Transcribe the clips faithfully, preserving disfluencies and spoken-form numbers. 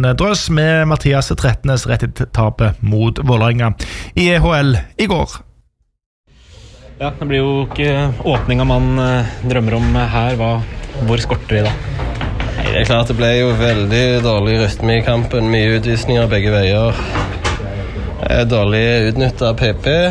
en drøss med Mathias Trettenes rett i tapet mot Vålerenga i E H L i går. Ja, det blir jo ikke åpninga man drømmer om her. Hva, hvor skorter vi da? Det er klart det ble jo veldig dårlig rytme i kampen, mye utvisninger begge veier. Dårlig utnyttet av P P.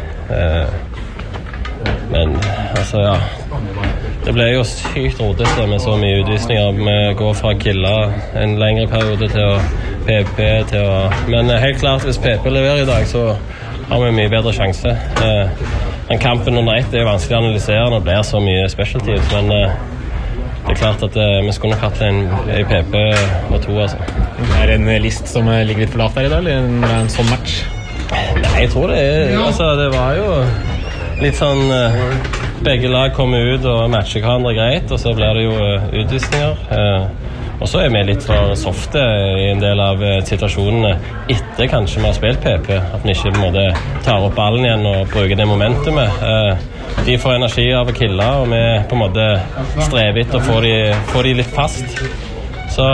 Men altså ja, det ble jo sykt rodete med så mye utvisninger. Vi går fra Killa en lengre periode til å P P til å... Men helt klart hvis P P leverer i dag så har vi mye bedre sjanse. Den kampen under ett er jo vanskelig å analysere når det blir så mye special teams, men det er klart at vi skulle nok hatt en i P P og to, altså. Er det en list som ligger litt for lavt her i dag, eller en sånn match? Nei, jeg tror det er, altså det var jo litt sånn, begge lag kommer ut og matcher hverandre greit, og så blir det jo utvisninger. Og så er vi litt for softe i en del av situasjonene etter kanskje vi har spilt P P, at vi ikke på en måte tar opp ballen igjen og bruker det momentumet. De får energi av å kille, og vi på en måte strever etter å få de, få de litt fast. Så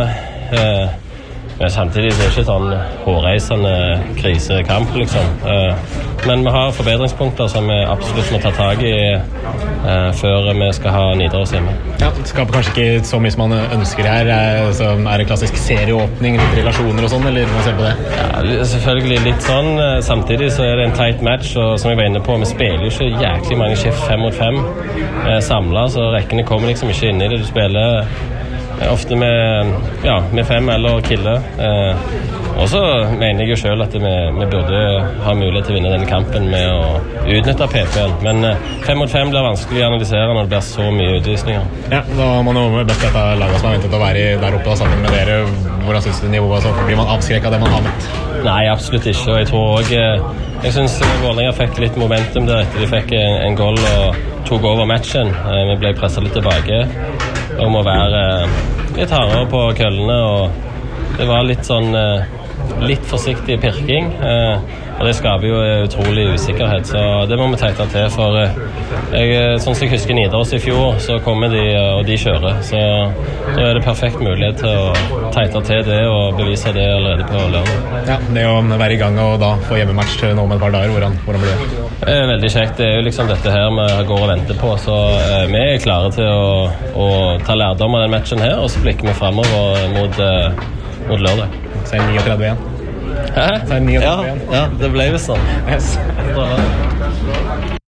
eh, men samtidig er det ikke sånn hårreisende krisekamp, liksom. Eh, men vi har forbedringspunkter som vi absolutt må ta tag i eh, før vi skal ha Nidaros hjemme. Ja, det skaper kanskje ikke så mye som man ønsker her. Er, så er det klassisk serieåpning, litt relasjoner og sånn, eller hva ser du på det? Ja, selvfølgelig litt sånn. Samtidig så er det en tight match, og som jeg var inne på, vi spiller jo ikke jæklig mange skift fem mot fem eh, samlet, så rekkene kommer liksom ikke inn i det. Du spiller ofte med, ja, med fem eller kille. Eh, og så mener jeg jo selv at vi, vi burde ha mulighet til å vinne denne kampen med å utnytte P P-en. Men eh, fem mot fem blir vanskelig å analysere når det blir så mye utvisninger. Ja, da må man jo best dette laget som har ventet å være der oppe og sammen med dere. Hvordan synes du nivået så blir man avskrekket av det man har møtt? Nei, absolutt ikke. Og jeg tror også, jeg synes Vålerenga fikk litt momentum der etter de fikk en, en goal og tok over matchen. Eh, vi ble presset litt tilbake og må være litt hardere på køllene, og det var litt sånn litt forsiktig pirking, og det skaper jo utrolig usikkerhet, så det må vi teite til, for jeg, sånn som jeg husker Nidaros i fjor, så kommer de og de kjører, så da er det perfekt mulighet til å teite til det og bevise det allerede på lørdag. Ja, det å være i gang og da få hjemmematch nå med et par dager, hvordan, hvordan blir det? Det er veldig kjekt, det er jo liksom dette her vi går og venter på, så eh, vi er klare til å, å ta lærdom av den matchen her, og så blikker vi fremover mot, eh, mot lørdag. Så er det trettini igjen. Hæ? Så er det trettini ja, igjen. Ja, det ble jo sånn. Yes.